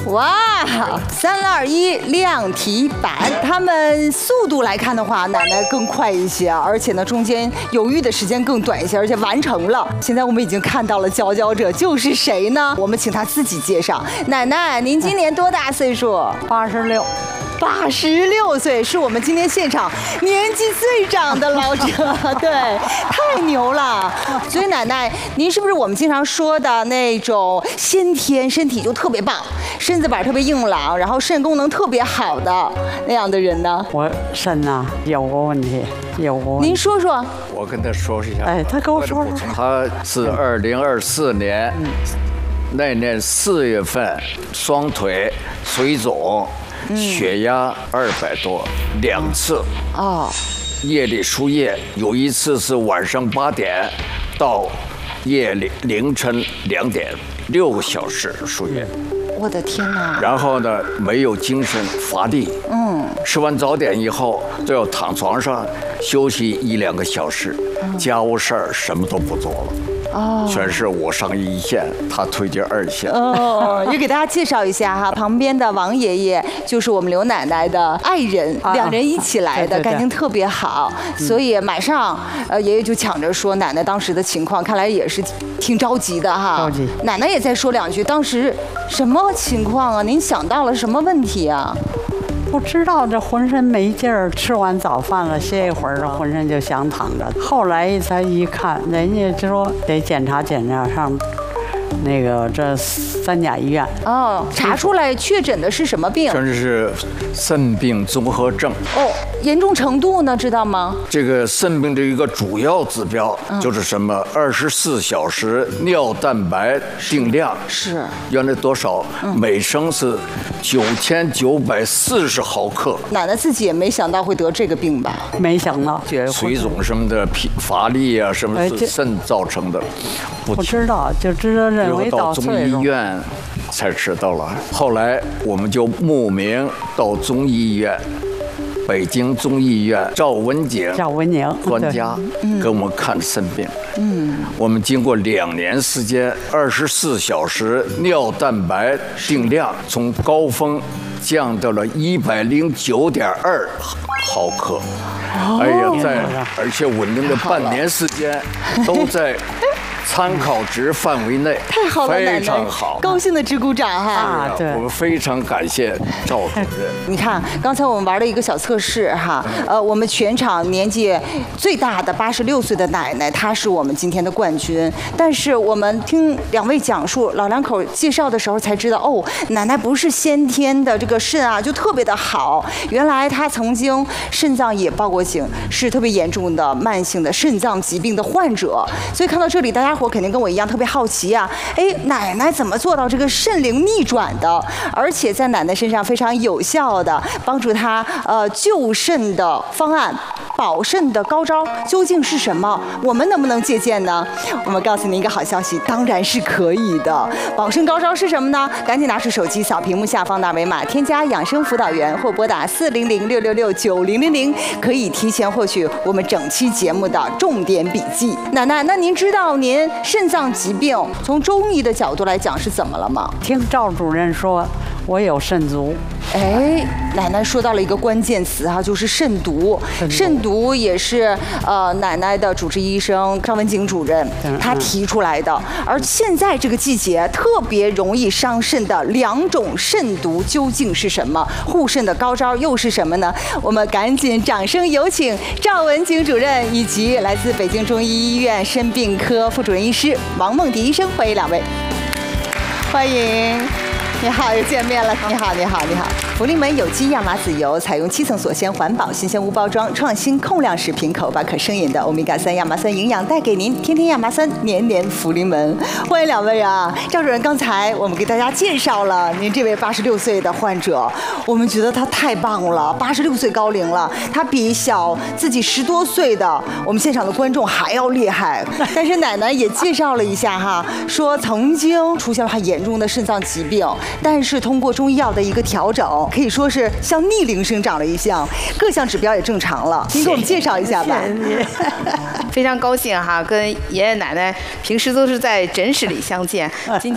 哇，3、2、1，亮题板。他们速度来看的话，奶奶更快一些，而且呢，中间犹豫的时间更短一些，而且完成了。现在我们已经看到了佼佼者就是谁呢？我们请他自己介绍。奶奶，您今年多大岁数 ？86。 86岁，是我们今天现场年纪最长的老者，对，太牛了。所以奶奶，您是不是我们经常说的那种先天身体就特别棒，身子板特别硬朗，然后肾功能特别好的那样的人呢？ 我肾呐有个问题，有个问题。 您说说。 我跟他说一下。 哎，他跟我说说。 他是2024年那年4月份，双腿水肿。血压200多，2次哦，夜里输液，有一次是晚上8点到凌晨2点，6个小时输液。 我的天哪！ 然后呢，没有精神，乏力。吃完早点以后就要躺床上休息1、2个小时，家务事儿什么都不做了。全是我上一线，他推荐2线。 也给大家介绍一下哈，旁边的王爷爷就是我们刘奶奶的爱人，2人一起来的，感情特别好，所以马上爷爷就抢着说奶奶当时的情况，看来也是挺着急的哈。 着急。 奶奶也再说2句，当时什么情况啊？您想到了什么问题啊？ 不知道，这浑身没劲儿，吃完早饭了，歇一会儿，浑身就想躺着。后来才一看，人家就说得检查上那个这3甲医院。 查出来确诊的是什么病？ 这是肾病综合症。 严重程度呢？知道吗？ 这个肾病的一个主要指标就是什么？24小时尿蛋白定量是原来多少？每升是9940毫克。 奶奶自己也没想到会得这个病吧？ 没想到， 水肿什么的，乏力啊，什么是肾造成的？ 不知道，就知道认为到中医医院才知道了。后来我们就慕名到中医医院。北京中医医院赵文景专家给我们看肾病。我们经过2年时间，24小时尿蛋白定量从高峰降到了109.2毫克。哎呀，而且稳定的半年时间都在参考值范围内， 太好了， 非常好， 高兴的直鼓掌哈！ 对，我们非常感谢赵主任。 你看，刚才我们玩了一个小测试哈，我们全场年纪最大的86岁的奶奶，她是我们今天的冠军。但是我们听2位讲述老两口介绍的时候才知道，奶奶不是先天的这个肾啊就特别的好，原来她曾经肾脏也报过警，是特别严重的慢性的肾脏疾病的患者。所以看到这里，大家伙肯定跟我一样特别好奇啊，奶奶怎么做到这个肾灵逆转的？而且在奶奶身上非常有效的帮助她救肾的方案，保肾的高招究竟是什么？我们能不能借鉴呢？我们告诉您一个好消息，当然是可以的。保肾高招是什么呢？赶紧拿出手机扫屏幕下方的二维码，添加养生辅导员或拨打400-666-9000，可以提前获取我们整期节目的重点笔记。奶奶，那您知道您肾脏疾病从中医的角度来讲是怎么了吗？ 听赵主任说，我有肾足。 奶奶说到了一个关键词哈，就是肾毒。肾毒也是奶奶的主治医生赵文景主任他提出来的。而现在这个季节特别容易伤肾的2种肾毒究竟是什么？护肾的高招又是什么呢？我们赶紧掌声有请赵文景主任以及来自北京中医医院肾病科副主任医师王梦迪医生，欢迎2位，欢迎。你好，又见面了。你好。福临门有机亚麻籽油采用7层锁鲜环保新鲜无包装，创新控量食品，口感可生饮的欧米伽3亚麻酸营养带给您，天天亚麻酸，年年福临门。欢迎2位啊！赵主任，刚才我们给大家介绍了您这位86岁的患者，我们觉得他太棒了，86岁高龄了，他比小自己10多岁的我们现场的观众还要厉害。但是奶奶也介绍了一下哈，说曾经出现了很严重的肾脏疾病。但是通过中医药的一个调整，可以说是像逆龄生长了一项，各项指标也正常了。您给我们介绍一下吧。 非常高兴哈，跟爷爷奶奶平时都是在诊室里相见，今